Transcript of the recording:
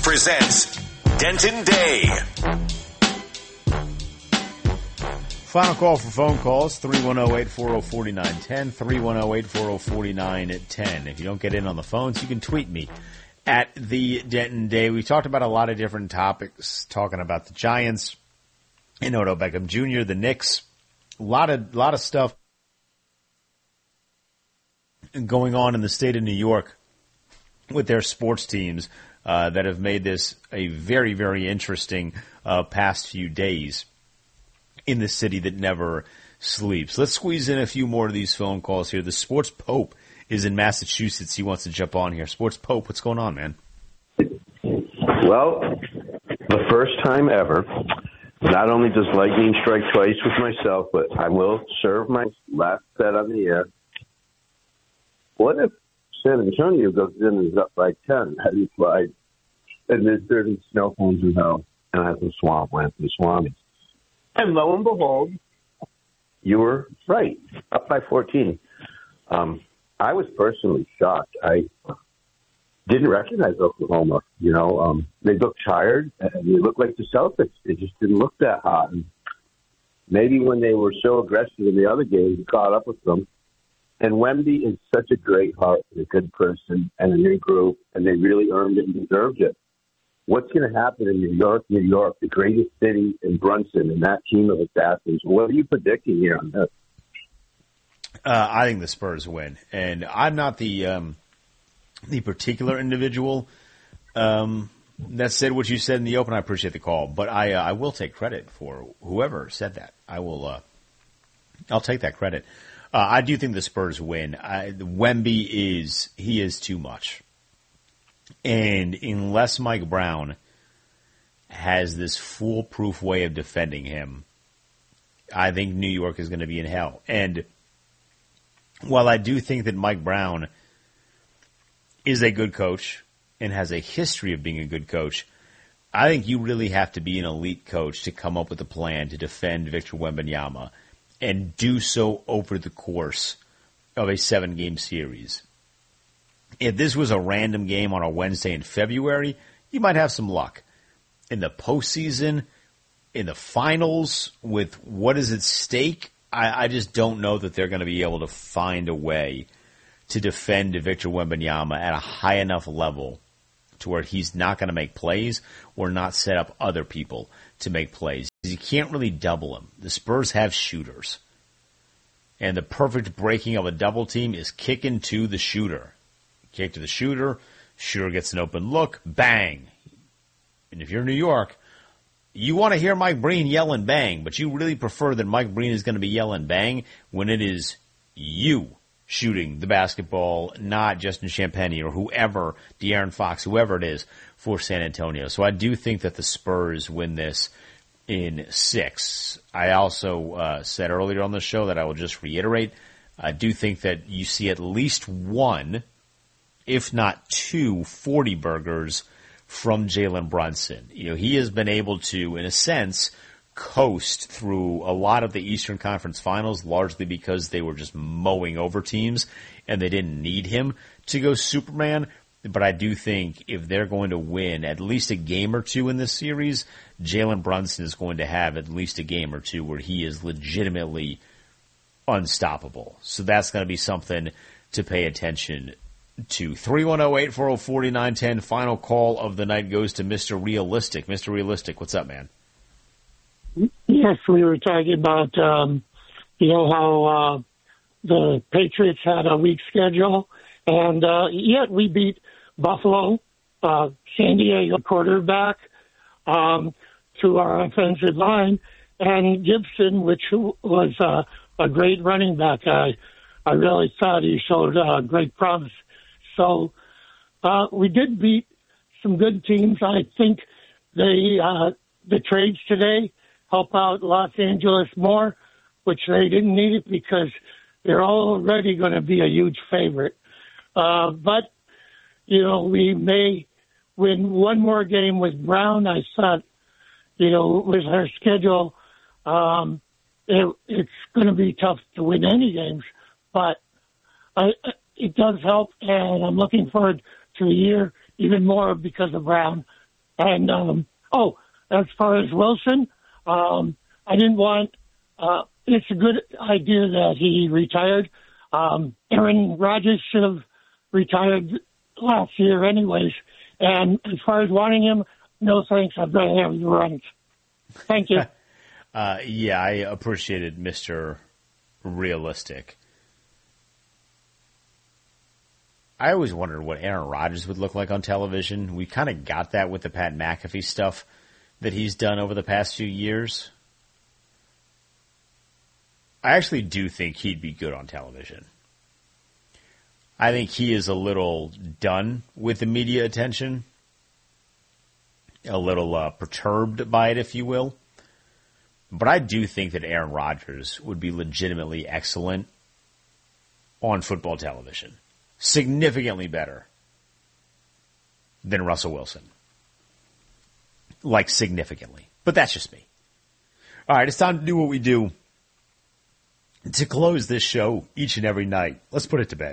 presents Denton Day. Final call for phone calls, 310-840-4910, 310-840-4910. If you don't get in on the phones, you can tweet me at the Denton Day. We talked about a lot of different topics, talking about the Giants, and Odell Beckham Jr., the Knicks, a lot of stuff going on in the state of New York with their sports teams that have made this a very, very interesting past few days in the city that never sleeps. Let's squeeze in a few more of these phone calls here. The Sports Pope is in Massachusetts. He wants to jump on here. Sports Pope, what's going on, man? Well, the first time ever, not only does lightning strike twice with myself, but I will serve my last bet on the air. What if San Antonio goes in and is up by 10 heading slide, and there's 30 snow cones in hell, and has a swampland for the Swamis? And lo and behold, you were right, up by 14. I was personally shocked. I didn't recognize Oklahoma. They looked tired, and they looked like the Celtics. It just didn't look that hot. And maybe when they were so aggressive in the other games, you caught up with them. And Wemby is such a great heart and a good person and a new group, and they really earned it and deserved it. What's going to happen in New York, the greatest city in Brunson, and that team of assassins? What are you predicting here on this? I think the Spurs win, and I'm not the particular individual that said what you said in the open. I appreciate the call, but I will take credit for whoever said that. I'll take that credit. I do think the Spurs win. Wemby is too much. And unless Mike Brown has this foolproof way of defending him, I think New York is going to be in hell. And while I do think that Mike Brown is a good coach and has a history of being a good coach, I think you really have to be an elite coach to come up with a plan to defend Victor Wembanyama and do so over the course of a 7-game series. If this was a random game on a Wednesday in February, you might have some luck. In the postseason, in the finals, with what is at stake, I just don't know that they're going to be able to find a way to defend Victor Wembanyama at a high enough level to where he's not going to make plays or not set up other people to make plays. You can't really double him. The Spurs have shooters. And the perfect breaking of a double team is kicking to the shooter. Kick to the shooter gets an open look, bang. And if you're New York, you want to hear Mike Breen yelling bang, but you really prefer that Mike Breen is going to be yelling bang when it is you shooting the basketball, not Justin Champagnie or whoever, De'Aaron Fox, whoever it is for San Antonio. So I do think that the Spurs win this in 6. I also said earlier on the show that I will just reiterate, I do think that you see at least one, if not 2, 40 burgers from Jalen Brunson. He has been able to, in a sense, coast through a lot of the Eastern Conference Finals, largely because they were just mowing over teams and they didn't need him to go Superman. But I do think if they're going to win at least a game or 2 in this series, Jalen Brunson is going to have at least a game or 2 where he is legitimately unstoppable. So that's going to be something to pay attention to. 310-840-4910. Final call of the night goes to Mr. Realistic. Mr. Realistic, what's up, man? Yes, we were talking about, how the Patriots had a weak schedule, and yet we beat Buffalo, San Diego quarterback, through our offensive line, and Gibson, which was a great running back. I really thought he showed great promise. So we did beat some good teams. I think the trades today help out Los Angeles more, which they didn't need it because they're already going to be a huge favorite. But, we may win one more game with Brown. I thought, with our schedule, it's going to be tough to win any games. But it does help, and I'm looking forward to the year even more because of Brown And, as far as Wilson, I didn't want, it's a good idea that he retired. Aaron Rodgers should have retired last year anyways. And as far as wanting him, no thanks. I'd rather have the runs. Thank you. Yeah, I appreciated Mr. Realistic. I always wondered what Aaron Rodgers would look like on television. We kind of got that with the Pat McAfee stuff that he's done over the past few years. I actually do think he'd be good on television. I think he is a little done with the media attention, a little perturbed by it, if you will. But I do think that Aaron Rodgers would be legitimately excellent on football television. Significantly better than Russell Wilson. Like, significantly. But that's just me. All right, it's time to do what we do to close this show each and every night. Let's put it to bed.